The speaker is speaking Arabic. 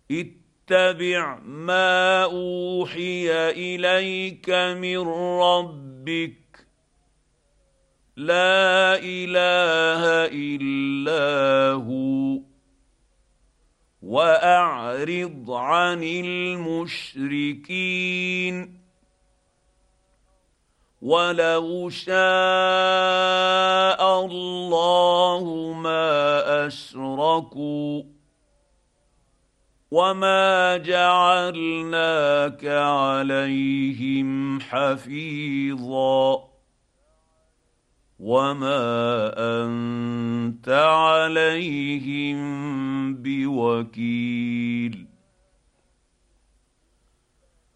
اتبع ما اوحي اليك من ربك لا اله الا هو واعرض عن المشركين ولو شاء الله ما اشركوا وما جعلناك عليهم حفيظا وما انت عليهم بوكيل